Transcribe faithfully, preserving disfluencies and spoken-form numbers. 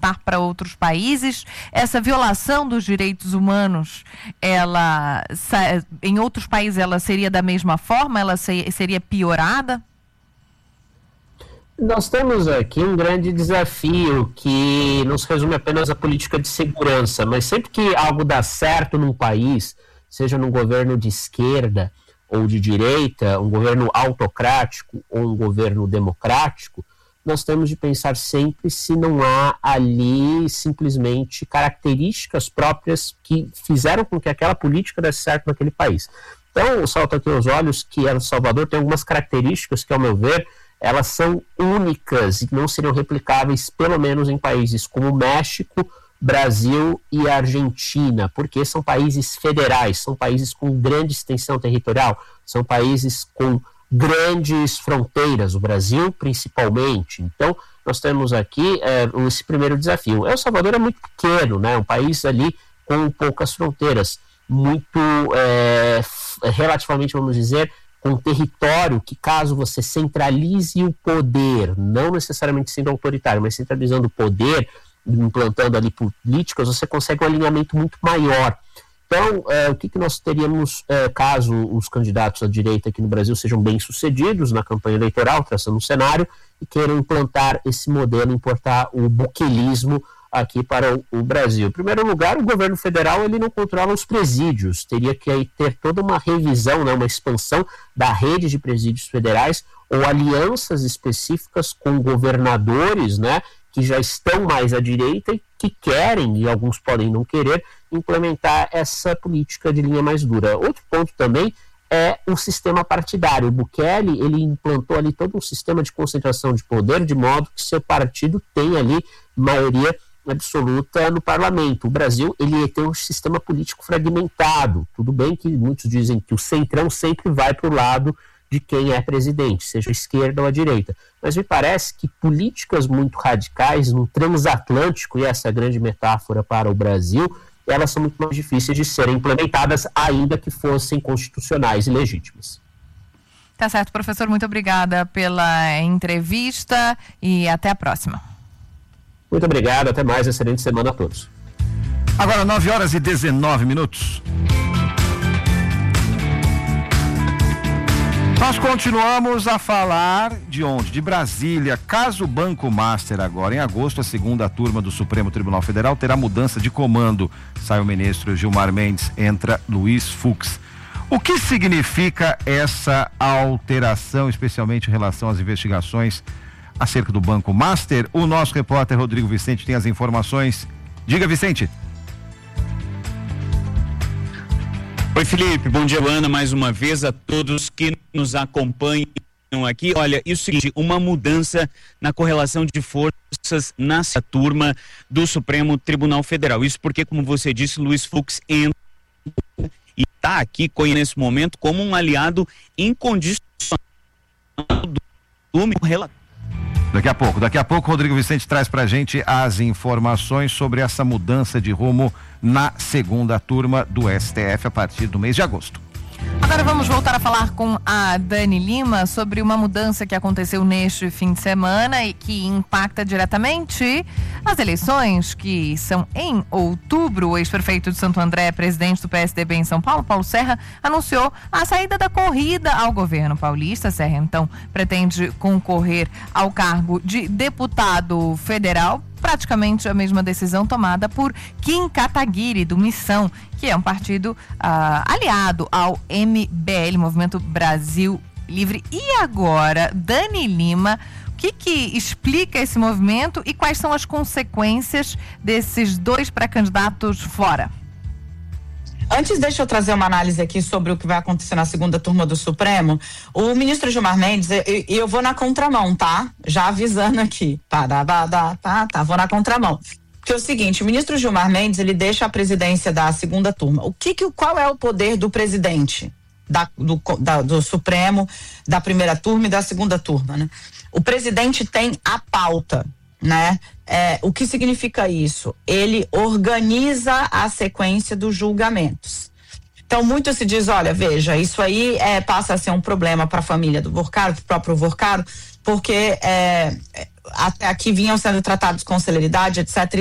exportar para outros países? Essa violação dos direitos humanos, ela, em outros países, ela seria da mesma forma? Ela seria piorada? Nós temos aqui um grande desafio que não se resume apenas à política de segurança, mas sempre que algo dá certo num país, seja num governo de esquerda ou de direita, um governo autocrático ou um governo democrático, nós temos de pensar sempre se não há ali simplesmente características próprias que fizeram com que aquela política desse certo naquele país. Então, salta aqui aos olhos que El Salvador tem algumas características que, ao meu ver, elas são únicas e não seriam replicáveis, pelo menos em países como México, Brasil e Argentina, porque são países federais, são países com grande extensão territorial, são países com grandes fronteiras, o Brasil principalmente. Então, nós temos aqui é, esse primeiro desafio. El Salvador é muito pequeno, né? Um país ali com poucas fronteiras, muito é, relativamente, vamos dizer, com um território que, caso você centralize o poder, não necessariamente sendo autoritário, mas centralizando o poder, implantando ali políticas, você consegue um alinhamento muito maior. Então, é, o que, que nós teríamos, é, caso os candidatos à direita aqui no Brasil sejam bem-sucedidos na campanha eleitoral, traçando um cenário, e queiram implantar esse modelo, importar o buquelismo aqui para o, o Brasil. Em primeiro lugar, o governo federal ele não controla os presídios, teria que aí ter toda uma revisão, né, uma expansão da rede de presídios federais ou alianças específicas com governadores, né, que já estão mais à direita e que querem, e alguns podem não querer, implementar essa política de linha mais dura. Outro ponto também é o sistema partidário. O Bukele, ele implantou ali todo um sistema de concentração de poder, de modo que seu partido tem ali maioria absoluta no parlamento. O Brasil, ele tem um sistema político fragmentado. Tudo bem que muitos dizem que o centrão sempre vai para o lado de quem é presidente, seja a esquerda ou a direita. Mas me parece que políticas muito radicais no transatlântico, e essa é a grande metáfora para o Brasil, elas são muito mais difíceis de serem implementadas, ainda que fossem constitucionais e legítimas. Tá certo, professor, muito obrigada pela entrevista e até a próxima. Muito obrigado, até mais, excelente semana a todos. Agora nove horas e dezenove minutos. Nós continuamos a falar de onde? De Brasília. Caso o Banco Master agora, em agosto, a segunda turma do Supremo Tribunal Federal terá mudança de comando. Sai o ministro Gilmar Mendes, entra Luiz Fux. O que significa essa alteração, especialmente em relação às investigações acerca do Banco Master? O nosso repórter Rodrigo Vicente tem as informações. Diga, Vicente. Oi, Felipe, bom dia, Ana, mais uma vez a todos que nos acompanham aqui. Olha, isso é o seguinte, uma mudança na correlação de forças nessa turma do Supremo Tribunal Federal. Isso porque, como você disse, Luiz Fux entra e está aqui nesse momento como um aliado incondicional do relator. Daqui a pouco, daqui a pouco o Rodrigo Vicente traz pra gente as informações sobre essa mudança de rumo na segunda turma do S T F a partir do mês de agosto. Agora vamos voltar a falar com a Dani Lima sobre uma mudança que aconteceu neste fim de semana e que impacta diretamente as eleições que são em outubro. O ex-prefeito de Santo André, presidente do P S D B em São Paulo, Paulo Serra, anunciou a saída da corrida ao governo paulista. Serra, então, pretende concorrer ao cargo de deputado federal. Praticamente a mesma decisão tomada por Kim Kataguiri, do Missão, que é um partido ah, aliado ao M B L, Movimento Brasil Livre. E agora, Dani Lima, o que, que explica esse movimento e quais são as consequências desses dois pré-candidatos fora? Antes, deixa eu trazer uma análise aqui sobre o que vai acontecer na segunda turma do Supremo. O ministro Gilmar Mendes, e eu, eu vou na contramão, tá? Já avisando aqui. Tá, tá, tá, tá, tá, vou na contramão. Porque é o seguinte, o ministro Gilmar Mendes, ele deixa a presidência da segunda turma. O que, que qual é o poder do presidente da, do, da, do Supremo, da primeira turma e da segunda turma, né? O presidente tem a pauta, né? É, o que significa isso? Ele organiza a sequência dos julgamentos. Então, muito se diz, olha, veja, isso aí é, passa a ser um problema para a família do Vorcaro, do próprio Vorcaro, porque é, até aqui vinham sendo tratados com celeridade, etc.